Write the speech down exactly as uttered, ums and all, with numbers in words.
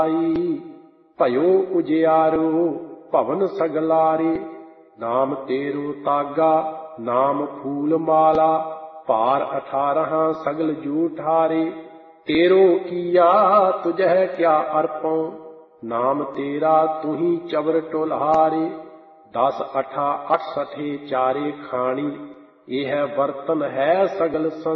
भयो उजियारो भवन सगलारे। नाम तेरो तागा नाम फूल माला, पार अठारह सगल जूठारे। तेरो किया तुझह क्या अर्पों, नाम तेरा तुही चवर टोल्हारे। दस अठा अठ सठे चारे खाणी, यह बर्तन है सगल